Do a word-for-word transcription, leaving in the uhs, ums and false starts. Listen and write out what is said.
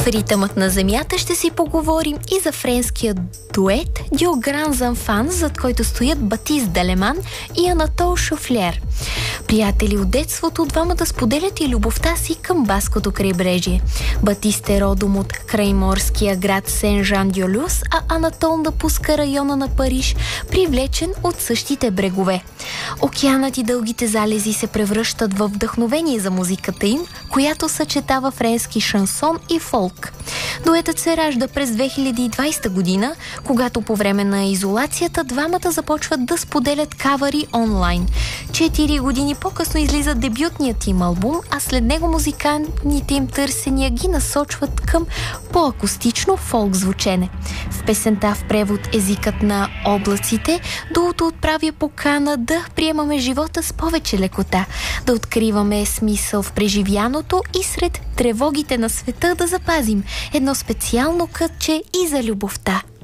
В ритъмът на земята ще си поговорим и за френския дует Дю Гран Занфан, зад който стоят Батист Делеман и Анатол Шофлер. Приятели от детството, двамата споделят и любовта си към Баското крайбрежие. Батист е родом от крайморския град Сен-Жан-Дюлюс, а Анатол напуска района на Париж, привлечен от същите брегове. Океанът и дългите залези се превръщат във вдъхновение за музиката им, която съчетава френски шансон и фолк. Дуетът се ражда през две хиляди и двадесета година, когато по време на изолацията двамата започват да споделят кавъри онлайн. Четири години по-късно излиза дебютният им албум, а след него музикантните им търсения ги насочват към по-акустично фолк звучене. В песента в превод Езикът на облаците дуото отправя покана да приемаме живота с повече лекота, да откриваме смисъл в преживяното и сред тревогите на света да запазим едно специално кътче и за любовта.